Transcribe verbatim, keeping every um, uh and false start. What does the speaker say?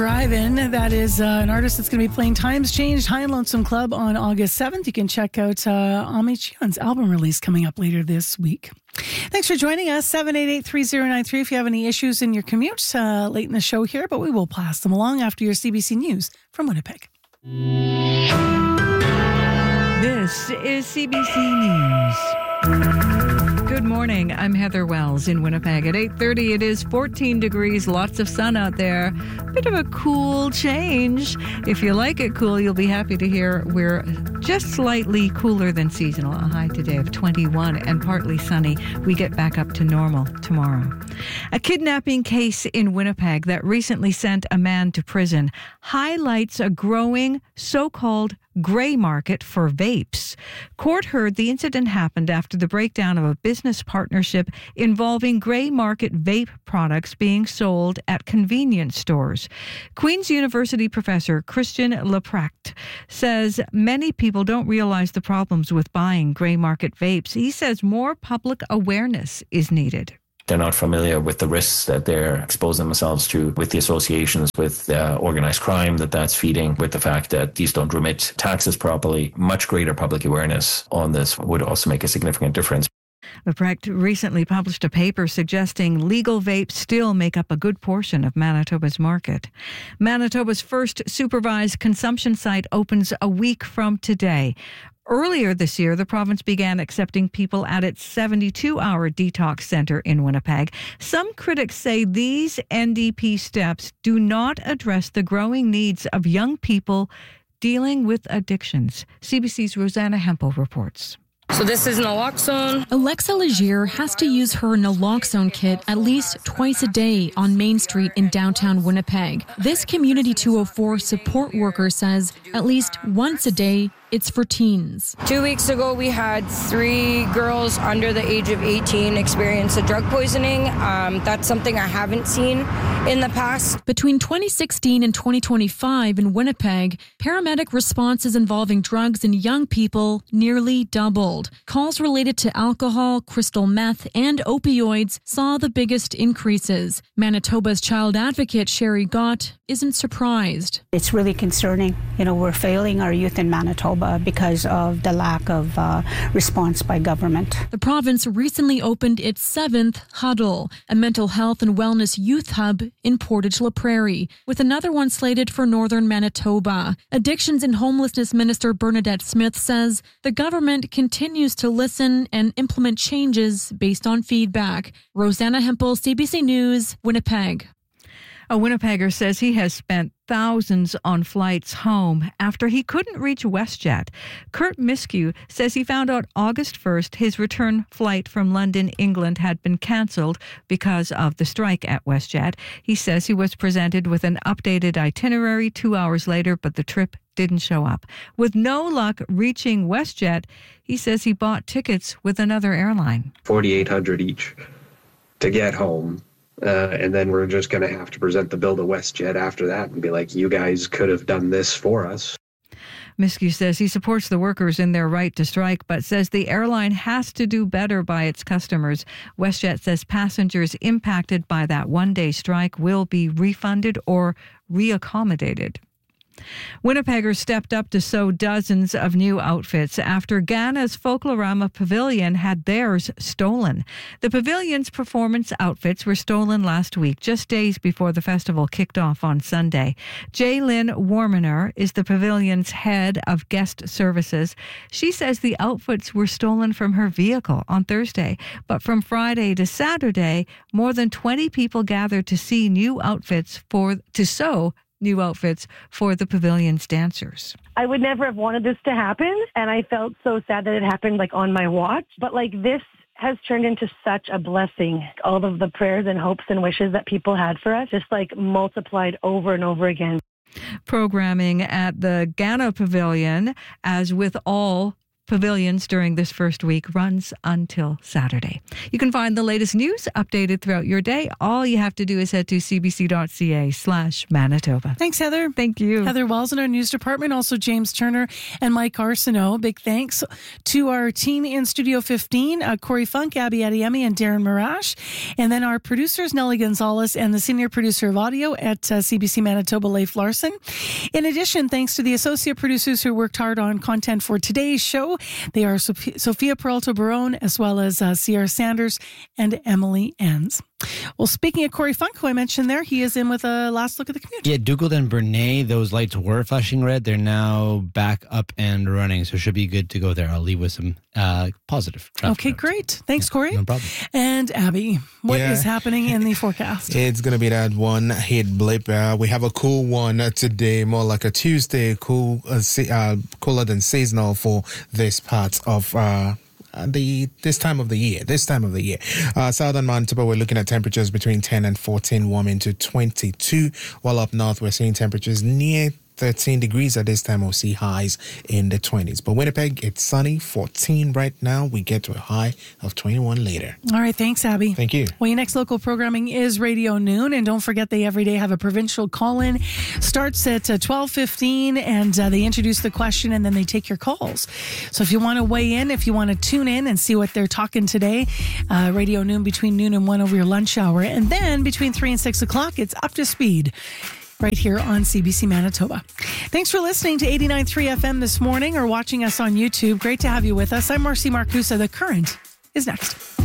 Drive-In, that is uh, an artist that's going to be playing Times Changed High and Lonesome Club on August seventh. You can check out uh, Ami Chion's album release coming up later this week. Thanks for joining us, seven eight eight, three oh nine three if you have any issues in your commute uh, late in the show here, but we will pass them along after your C B C News from Winnipeg. This is C B C News. Good morning. I'm Heather Wells in Winnipeg. At eight thirty, it is fourteen degrees, lots of sun out there. Bit of a cool change. If you like it cool, you'll be happy to hear we're just slightly cooler than seasonal. A high today of twenty-one and partly sunny. We get back up to normal tomorrow. A kidnapping case in Winnipeg that recently sent a man to prison highlights a growing so-called gray market for vapes. Court heard the incident happened after the breakdown of a business partnership involving gray market vape products being sold at convenience stores. Queen's University professor Christian Leprecht says many people don't realize the problems with buying gray market vapes. He says more public awareness is needed. They're not familiar with the risks that they're exposing themselves to, with the associations with uh, organized crime that that's feeding, with the fact that these don't remit taxes properly. Much greater public awareness on this would also make a significant difference. Leprecht recently published a paper suggesting legal vapes still make up a good portion of Manitoba's market. Manitoba's first supervised consumption site opens a week from today. Earlier this year, the province began accepting people at its seventy-two hour detox center in Winnipeg. Some critics say these N D P steps do not address the growing needs of young people dealing with addictions. C B C's Rosanna Hempel reports. So this is naloxone. Alexa Legier has to use her naloxone kit at least twice a day on Main Street in downtown Winnipeg. This Community two oh four support worker says at least once a day it's for teens. Two weeks ago, we had three girls under the age of eighteen experience a drug poisoning. Um, that's something I haven't seen in the past. Between twenty sixteen and twenty twenty-five in Winnipeg, paramedic responses involving drugs in young people nearly doubled. Calls related to alcohol, crystal meth, and opioids saw the biggest increases. Manitoba's child advocate Sherry Gott isn't surprised. It's really concerning. You know, we're failing our youth in Manitoba because of the lack of uh, response by government. The province recently opened its seventh Huddle, a mental health and wellness youth hub in Portage La Prairie, with another one slated for northern Manitoba. Addictions and Homelessness Minister Bernadette Smith says the government continues to listen and implement changes based on feedback. Rosanna Hempel, C B C News, Winnipeg. A Winnipegger says he has spent thousands on flights home after he couldn't reach WestJet. Kurt Miskew says he found out August first his return flight from London, England had been cancelled because of the strike at WestJet. He says he was presented with an updated itinerary two hours later, but the trip didn't show up. With no luck reaching WestJet, he says he bought tickets with another airline. forty-eight hundred dollars each to get home. Uh, and then we're just going to have to present the bill to WestJet after that and be like, you guys could have done this for us. Miskew says he supports the workers in their right to strike, but says the airline has to do better by its customers. WestJet says passengers impacted by that one-day strike will be refunded or reaccommodated. Winnipeggers stepped up to sew dozens of new outfits after Ghana's Folklorama Pavilion had theirs stolen. The pavilion's performance outfits were stolen last week, just days before the festival kicked off on Sunday. Jaylyn Warminer is the pavilion's head of guest services. She says the outfits were stolen from her vehicle on Thursday, but from Friday to Saturday, more than twenty people gathered to see new outfits for to sew new outfits for the pavilion's dancers. I would never have wanted this to happen, and I felt so sad that it happened like on my watch. But like this has turned into such a blessing. All of the prayers and hopes and wishes that people had for us just like multiplied over and over again. Programming at the Ghana Pavilion, as with all pavilions during this first week runs until Saturday. You can find the latest news updated throughout your day. All you have to do is head to cbc.ca slash Manitoba. Thanks, Heather. Thank you. Heather Wells in our news department, also James Turner and Mike Arsenault. Big thanks to our team in Studio fifteen, uh, Corey Funk, Abby Adiemi, and Darren Marash. And then our producers, Nellie Gonzalez, and the senior producer of audio at uh, C B C Manitoba, Leif Larson. In addition, thanks to the associate producers who worked hard on content for today's show. They are Sophia, Sophia Peralta-Barone, as well as uh, Sierra Sanders and Emily Enns. Well, speaking of Corey Funk, who I mentioned there, he is in with a last look at the commute. Yeah, Dougald and Bernay, those lights were flashing red. They're now back up and running, so it should be good to go there. I'll leave with some uh, positive traffic. Okay, notes. great. Thanks, Yeah, Corey. no problem. And Abby, what Yeah. is happening in the forecast? It's going to be that one hit blip. Uh, we have a cool one uh, today, more like a Tuesday, cool, uh, se- uh, cooler than seasonal for this part of uh, the this time of the year. This time of the year, uh, southern Manitoba, we're looking at temperatures between ten and fourteen, warming to twenty-two. While up north, we're seeing temperatures near thirteen degrees at this time. We'll see highs in the twenties. But Winnipeg, it's sunny, fourteen right now. We get to a high of twenty-one later. All right, thanks, Abby. Thank you. Well, your next local programming is Radio Noon, and don't forget they every day have a provincial call-in. Starts at uh, twelve fifteen, and uh, they introduce the question, and then they take your calls. So if you want to weigh in, if you want to tune in and see what they're talking today, uh, Radio Noon between noon and one over your lunch hour, and then between three and six o'clock, it's Up to Speed, right here on C B C Manitoba. Thanks for listening to eighty-nine point three F M this morning or watching us on YouTube. Great to have you with us. I'm Marcy Marcusa. The Current is next.